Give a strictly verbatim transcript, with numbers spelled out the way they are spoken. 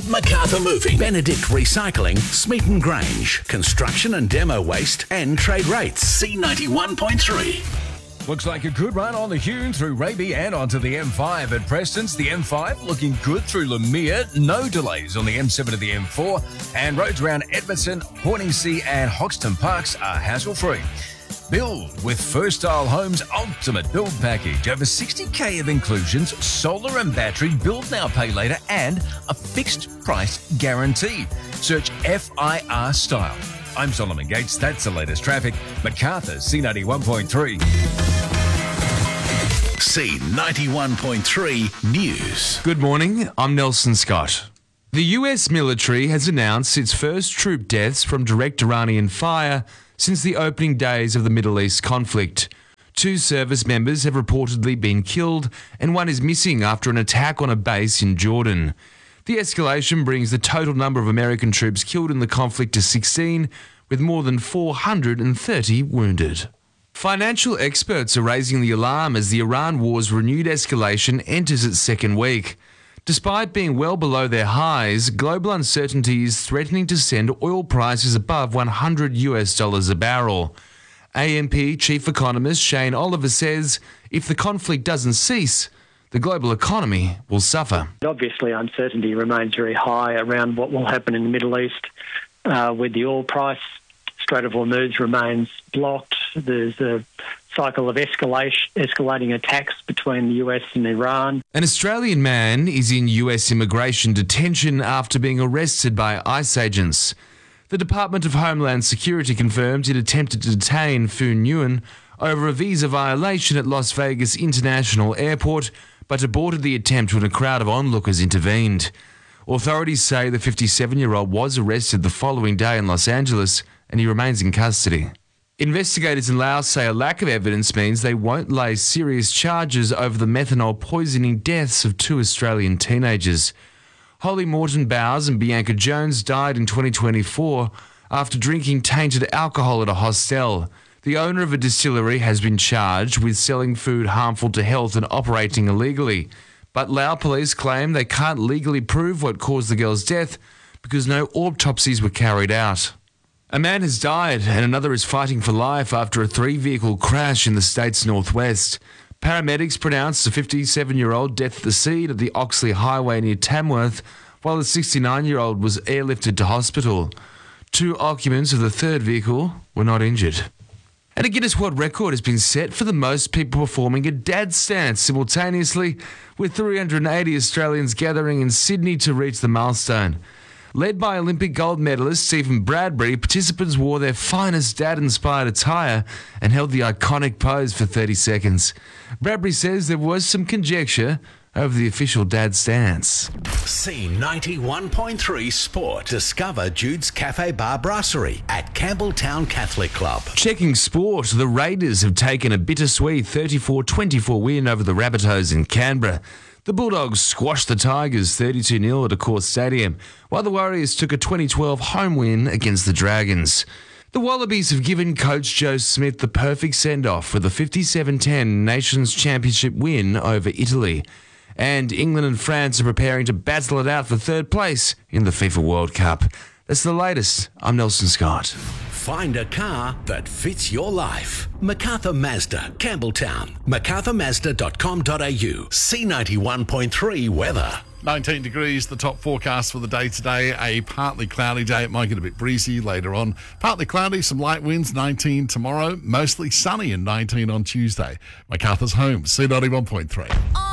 Macarthur Moving, Benedict Recycling, Smeaton Grange, Construction and Demo Waste, and Trade Rates. C ninety-one point three. Looks like a good run on the Hume through Raby and onto the M five at Preston's. The M five looking good through Lemire. No delays on the M seven to the M four. And roads around Edmonton, Horningsea and Hoxton Parks are hassle-free. Build with First Style Homes Ultimate Build Package. Over sixty k of inclusions, solar and battery, build now, pay later, and a fixed price guarantee. Search F I R Style. I'm Solomon Gates. That's the latest traffic. Macarthur, C ninety-one point three. C ninety-one point three News. Good morning, I'm Nelson Scott. The U S military has announced its first troop deaths from direct Iranian fire since the opening days of the Middle East conflict. Two service members have reportedly been killed and one is missing after an attack on a base in Jordan. The escalation brings the total number of American troops killed in the conflict to sixteen, with more than four hundred thirty wounded. Financial experts are raising the alarm as the Iran war's renewed escalation enters its second week. Despite being well below their highs, global uncertainty is threatening to send oil prices above one hundred US dollars a barrel. A M P chief economist Shane Oliver says if the conflict doesn't cease, the global economy will suffer. Obviously, uncertainty remains very high around what will happen in the Middle East uh, with the oil price. Strait of Hormuz remains blocked. There's a cycle of escalation, escalating attacks between the U S and Iran. An Australian man is in U S immigration detention after being arrested by ICE agents. The Department of Homeland Security confirmed it attempted to detain Phu Nguyen over a visa violation at Las Vegas International Airport, but aborted the attempt when a crowd of onlookers intervened. Authorities say the fifty-seven-year-old was arrested the following day in Los Angeles and he remains in custody. Investigators in Laos say a lack of evidence means they won't lay serious charges over the methanol poisoning deaths of two Australian teenagers. Holly Morton Bowes and Bianca Jones died in twenty twenty-four after drinking tainted alcohol at a hostel. The owner of a distillery has been charged with selling food harmful to health and operating illegally. But Lao police claim they can't legally prove what caused the girl's death because no autopsies were carried out. A man has died and another is fighting for life after a three-vehicle crash in the state's northwest. Paramedics pronounced a fifty-seven-year-old death at the scene at the Oxley Highway near Tamworth, while the sixty-nine-year-old was airlifted to hospital. Two occupants of the third vehicle were not injured. And a Guinness World Record has been set for the most people performing a dad stance simultaneously, with three hundred eighty Australians gathering in Sydney to reach the milestone. Led by Olympic gold medalist Stephen Bradbury, participants wore their finest dad-inspired attire and held the iconic pose for thirty seconds. Bradbury says there was some conjecture over the official dad stance. C ninety-one point three Sport. Discover Jude's Cafe Bar Brasserie at Campbelltown Catholic Club. Checking sport, the Raiders have taken a bittersweet thirty-four twenty-four win over the Rabbitohs in Canberra. The Bulldogs squashed the Tigers thirty-two nil at Accor Stadium, while the Warriors took a twenty twelve home win against the Dragons. The Wallabies have given coach Joe Smith the perfect send-off with a fifty-seven ten Nations Championship win over Italy. And England and France are preparing to battle it out for third place in the FIFA World Cup. That's the latest. I'm Nelson Scott. Find a car that fits your life. Macarthur Mazda, Campbelltown. macarthur mazda dot com dot a u. C ninety-one point three weather. nineteen degrees, the top forecast for the day today. A partly cloudy day. It might get a bit breezy later on. Partly cloudy, some light winds, nineteen tomorrow. Mostly sunny and nineteen on Tuesday. Macarthur's home, C ninety-one point three.